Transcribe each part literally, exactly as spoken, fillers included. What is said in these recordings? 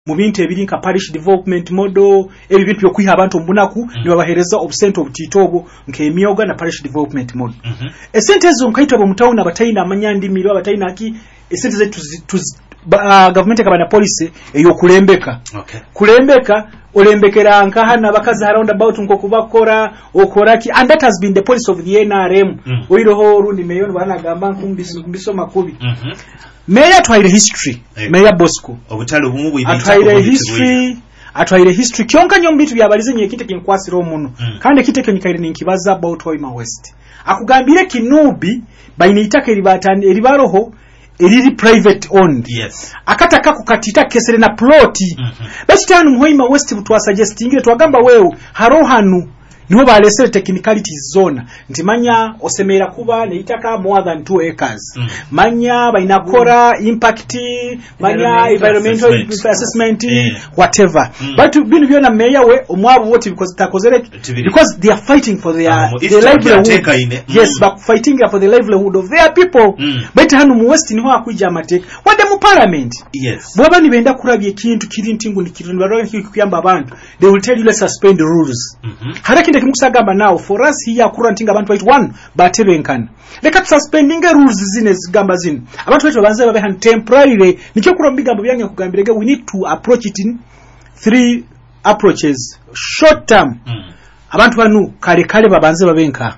mu bintu ebiri nka parish development model ebi bintu byokwiha abantu mbunaku mm. nibabahereza obusente obutitobo nke emyoga na parish development model mm -hmm. esente ezo nkaito abo mutawuna abatayina amanyandi miro abatayina aki esente zetu uh, government kabana policy eyo kulembeka okay. kulembeka olembekera nka hana bakazi around about nko kubakora okoraki and that has been the policy of the N R M mm. oiroho rundi meyon bana gamba nkumbiso makubi mm -hmm. Meya twaire history hey. Meya Bosco obutale bumubu ibita atwaire history atwaire history kyonka nyom bitu byabalize nyekite kinkwasira omuno mm. kandi kite kenyikaire ninkibaza about Hoima West akugambire kinubi bayinitaka eribatani eribaroho eriri private owned yes akataka kukatita kesere na ploti mm -hmm. Bachitanu Hoima West butwa suggesting twagamba wewe harohanu niwo balesere technicalities zone nti manya osemera kuba neitaka more than two acres mm. manya bainakora mm. impact manya environmental assessment, assessment yeah. whatever mm. but binu byona meya we omwabu wote because takozere because they are fighting for their um, their livelihood mm. yes but fighting for the livelihood of their people mm. but hanu mu west niho akujja amateka wade mu parliament yes bwaba nibenda kurabye ekintu kiri ntingu nikiri barwa kiyamba abantu they will tell you let's suspend the rules mm -hmm. harakinde kimusagamba now for us here kurantinga abantu wait one batebenkana leka suspending rules zine zigamba zine abantu wetu banze babe han temporarily nikyo kuro bigambo byange kugambirege we need to approach it in three approaches short term mm. abantu banu kale kale babanze babenka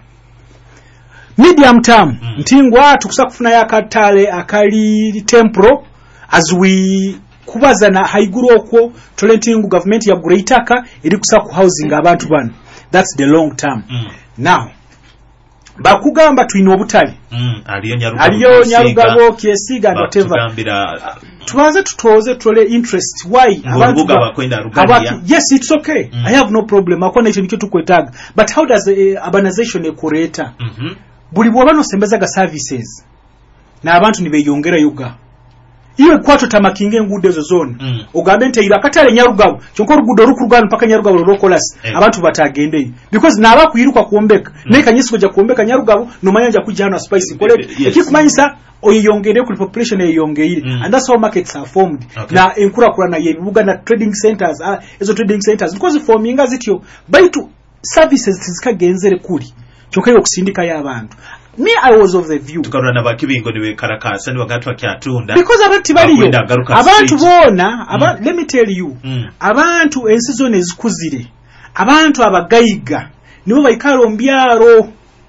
medium term mm. ntingwa tukusa kufuna yakatale akali temporal as we kubaza na haiguru okwo tolentingu government ya gureitaka iri kusa ku housing abantu banu that's the long term mm. now bakugamba tuino obutali mm aliyo nyarugabo aliyo nyarugabo kiesiga and whatever tubaze tutoze tole interest why abantu bakwenda rugabia yes it's okay mm. I have no problem akona ikintu kitu kwetaga but how does uh, urbanization equate mhm mm buli bwabano sembeza ga services na abantu nibeyongera yuga iyo kwato tamakinge ngude zo zone mm. ugambe nte ira katale nyarugabo cyonko rugudo rukurugana paka nyarugabo rokolas hey. Abantu batagende because naba kuyiruka kuombeka mm. Neka nyisiko ja kuombeka nyarugabo no manyanja kujja hano spice kole yes. Ekikumanyisa oyongere ku population eyongeire mm. And that's how markets are formed okay. Na enkura kurana yebibuga na trading centers ah ezo trading centers because forming azityo baitu services zikagenzere kuri cyonko yo kusindika y'abantu. Me I was of the view tukarana bakibingo niwe karakasa ni wagatwa kyatunda because abantu baliyo abantu bona aba, mm. let me tell you mm. abantu ensizone zikuzire abantu abagayiga nibo bayikalo mbyaro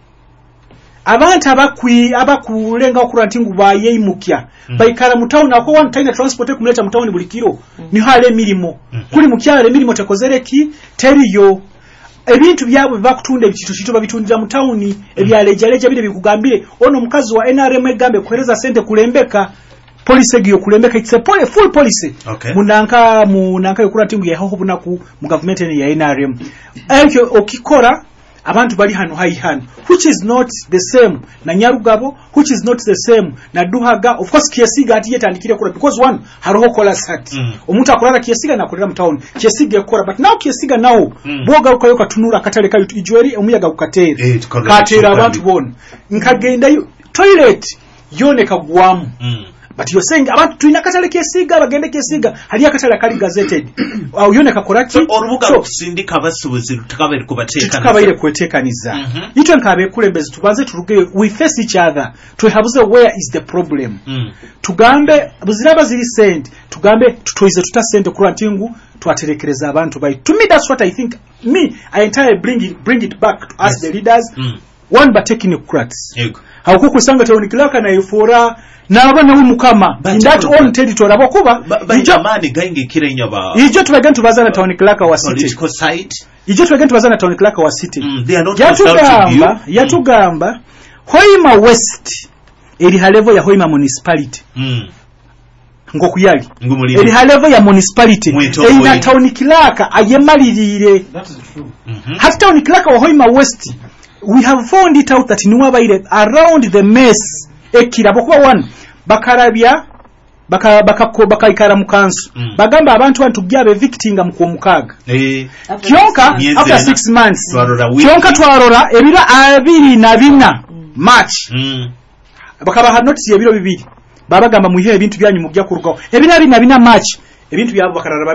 abantu abakwi abakulenga okurantingu bayeyimukya mm. Bayikala mu town ako one time transport ekumuleta mu town buli kiro mm. Ni hale milimo mm -hmm. Kuli mukyale milimo tekozereki teriyo ebintu byabo bakutunda ebikitu kito babitundira mu town ebyalejaleja bide bikugambire ono mukazi wa N R M egambe kuhereza sente kulembeka police giyo kulembeka it's a pole, full policy okay. Munanka munanka yokura tingu ya hoho bunaku mu government ya N R M ekyo okikora abantu bali hano hayi hano which is not the same na Nyarugabo which is not the same na Duhaga of course Kiesiga ati yetandikire kura because one haroho kola sati mm. Omuntu akolera Kiesiga na kolera mu town Kiesiga ekora but now Kiesiga now mm. Boga ukayo katunura katale kayo ijweri omuyaga ukatere eh, katera abantu bona nkagenda toilet yone kagwamu mm. But you're saying abantu tuina katale Kiesiga bagende Kiesiga hali akatale kali gazetted au yone kakoraki so orubuga so, kusindika basubuzi tukabere kubateka tukabere kwetekaniza mm -hmm. Ito nkabe kulembeze tubanze turuge we face each other to have the where is the problem mm. Tugambe buziraba ziri send tugambe tutoize tutasende kurantingu twaterekereza abantu bai to me that's what I think me I entirely bring it bring it back to us yes. The leaders mm. One but technocrats hauko kusanga teonikilaka na ifora nabana umukama in that own territory abakuba ijamani gainge kirenyo ba ijo tubagenda tubazana town clerk wa city political site ijo tubagenda tubazana town clerk wa city mm, they are not yatugamba yatugamba mm. Hoima West eri halevo ya Hoima municipality mm. Ngokuyali eri halevo ya municipality ina town clerk ayemalirire that is true mm -hmm. Hata town clerk wa Hoima West we have found it out that niwabaire around the mess ekira bokuba one bakarabya baka baka bakaikara mu kansu mm. Bagamba abantu bantu gyabe victinga mu mukaga eh kyonka after six months kyonka twarora ebira abiri na bina mm. March mm. Bakaba ha notice ebiro bibiri babagamba muhiye ebintu byanyu mu bya kurugaho ebina bina bina March ebintu byabo bakarara